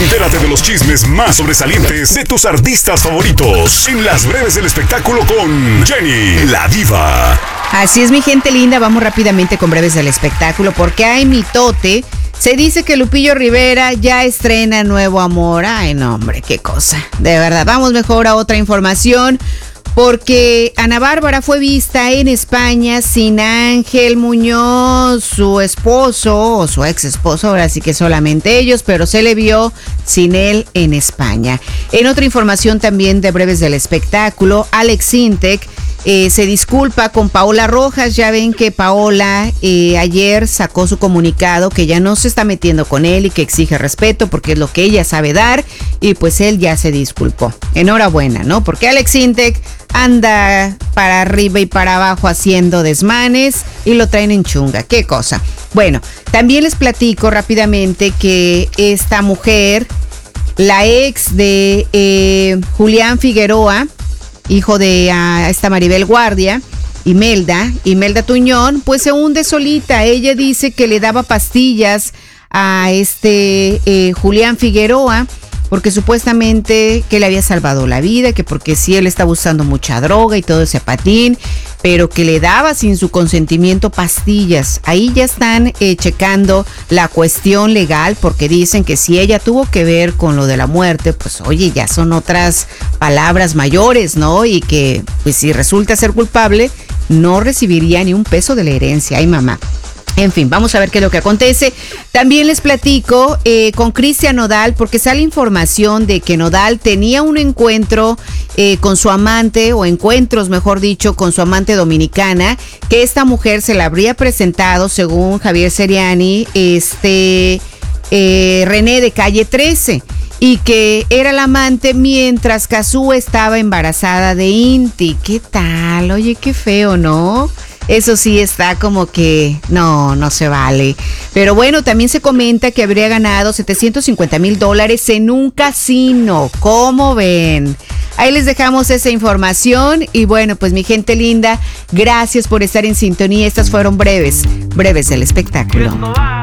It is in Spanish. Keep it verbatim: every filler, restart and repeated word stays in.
Entérate de los chismes más sobresalientes de tus artistas favoritos en Las Breves del Espectáculo con Jenny, la diva. Así es, mi gente linda, vamos rápidamente con Breves del Espectáculo porque hay mitote. Se dice que Lupillo Rivera ya estrena nuevo amor. Ay, no, hombre, qué cosa. De verdad, vamos mejor a otra información. Porque Ana Bárbara fue vista en España sin Ángel Muñoz, su esposo o su ex esposo, ahora sí que solamente ellos, pero se le vio sin él en España. En otra información también de Breves del Espectáculo, Alex Sintek eh, se disculpa con Paola Rojas. Ya ven que Paola eh, ayer sacó su comunicado que ya no se está metiendo con él y que exige respeto porque es lo que ella sabe dar, y pues él ya se disculpó. Enhorabuena, ¿no? Porque Alex Sintek anda para arriba y para abajo haciendo desmanes y lo traen en chunga. ¿Qué cosa? Bueno, también les platico rápidamente que esta mujer, la ex de eh, Julián Figueroa, hijo de uh, esta Maribel Guardia, Imelda, Imelda Tuñón, pues se hunde solita. Ella dice que le daba pastillas a este eh, Julián Figueroa porque supuestamente que le había salvado la vida, que porque sí él estaba usando mucha droga y todo ese patín, pero que le daba sin su consentimiento pastillas. Ahí ya están eh, checando la cuestión legal, porque dicen que si ella tuvo que ver con lo de la muerte, pues oye, ya son otras palabras mayores, ¿no? Y que pues si resulta ser culpable, no recibiría ni un peso de la herencia. Ay, mamá. En fin, vamos a ver qué es lo que acontece. También les platico eh, con Cristian Nodal, porque sale información de que Nodal tenía un encuentro eh, con su amante, o encuentros, mejor dicho, con su amante dominicana, que esta mujer se la habría presentado, según Javier Seriani, este eh, René de Calle trece, y que era la amante mientras Cazzu estaba embarazada de Inti. ¿Qué tal? Oye, qué feo, ¿no? Eso sí está como que no, no se vale. Pero bueno, también se comenta que habría ganado setecientos cincuenta mil dólares en un casino. ¿Cómo ven? Ahí les dejamos esa información. Y bueno, pues mi gente linda, gracias por estar en sintonía. Estas fueron breves, breves del espectáculo.